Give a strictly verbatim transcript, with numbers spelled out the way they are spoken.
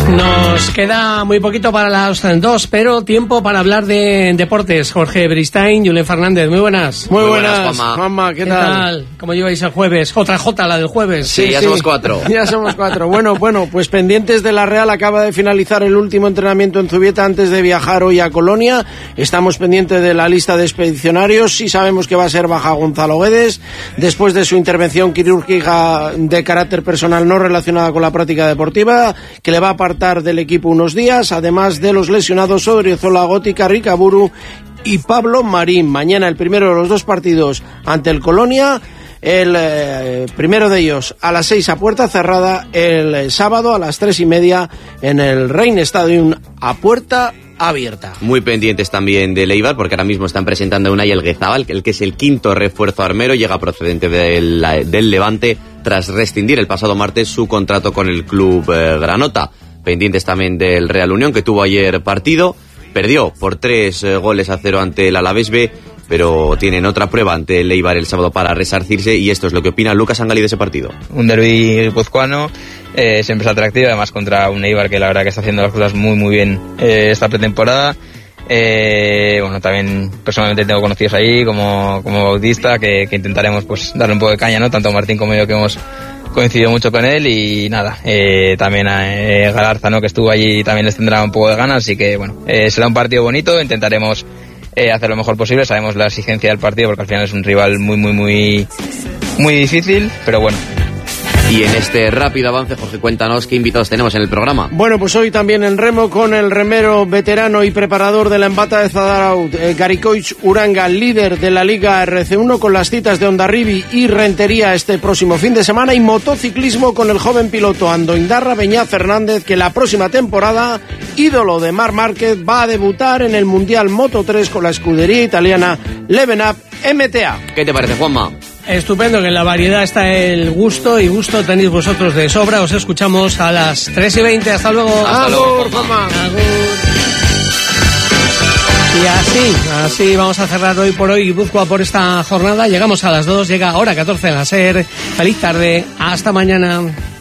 Nos queda muy poquito para las dos, pero tiempo para hablar de deportes. Jorge Beristain, Julen Fernández, muy buenas. Muy, muy buenas, buenas Juanma. Juanma, ¿qué, ¿qué tal? tal? ¿Cómo lleváis el jueves? Otra J, la del jueves. Sí, sí ya sí. somos cuatro. Ya somos cuatro. Bueno, bueno, pues pendientes de la Real, acaba de finalizar el último entrenamiento en Zubieta antes de viajar hoy a Colonia. Estamos pendientes de la lista de expedicionarios. Sí sabemos que va a ser baja Gonzalo Guedes, después de su intervención quirúrgica de carácter personal no relacionada con la práctica deportiva, que le va a apartar del equipo unos días, además de los lesionados Odriozola, Gótica, Ricaburu y Pablo Marín. Mañana el primero de los dos partidos ante el Colonia, el eh, primero de ellos a las seis a puerta cerrada, el eh, sábado a las tres y media en el Rein Stadium a puerta abierta. Muy pendientes también de Eibar, porque ahora mismo están presentando a Unai Elguezabal, el que es el quinto refuerzo armero, llega procedente del, del Levante tras rescindir el pasado martes su contrato con el club eh, granota. Pendientes también del Real Unión, que tuvo ayer partido, perdió por tres eh, goles a cero ante el Alavés B, pero tienen otra prueba ante el Eibar el sábado para resarcirse, y esto es lo que opina Lucas Angali de ese partido. Un derbi guipuzcoano, eh, siempre es atractivo, además contra un Eibar que la verdad que está haciendo las cosas muy muy bien eh, esta pretemporada. Eh, bueno, también personalmente tengo conocidos ahí como, como Bautista, que, que intentaremos pues darle un poco de caña, ¿no? Tanto Martín como yo, que hemos coincidido mucho con él, y nada, eh, también a eh, Galarza, ¿no? Que estuvo allí, también les tendrá un poco de ganas, así que bueno, eh, será un partido bonito, intentaremos eh, hacer lo mejor posible, sabemos la exigencia del partido porque al final es un rival muy muy muy muy difícil, pero bueno. Y en este rápido avance, Jorge, cuéntanos qué invitados tenemos en el programa. Bueno, pues hoy también en remo con el remero veterano y preparador de la embata de Zarautz, eh, Garikoitz Uranga, líder de la Liga R C uno, con las citas de Hondarribi y Rentería este próximo fin de semana, y motociclismo con el joven piloto Andoindarra Beñá Fernández, que la próxima temporada, ídolo de Marc Márquez, va a debutar en el Mundial Moto tres con la escudería italiana Leven Up M T A. ¿Qué te parece, Juanma? Estupendo, que en la variedad está el gusto, y gusto tenéis vosotros de sobra. Os escuchamos a las tres y veinte. Hasta luego. Hasta luego, Juanma. Y así, así vamos a cerrar hoy por hoy Guipúzcoa por esta jornada. Llegamos a las dos, llega hora catorce en la SER. Feliz tarde, hasta mañana.